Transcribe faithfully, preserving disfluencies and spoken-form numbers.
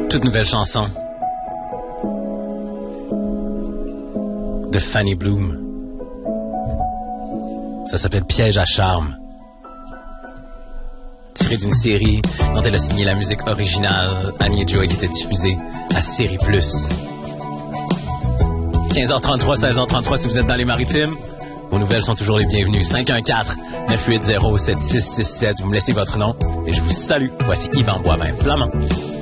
Toute nouvelle chanson de Fanny Bloom. Ça s'appelle Piège à charme. Tiré d'une série dont elle a signé la musique originale, Annie et Joey, qui était diffusée à Série Plus. quinze heures trente-trois, seize heures trente-trois si vous êtes dans les Maritimes. Vos nouvelles sont toujours les bienvenues. cinq un quatre, neuf huit zéro, sept six six sept. Vous me laissez votre nom et je vous salue. Voici Yvan Boivin Flamand.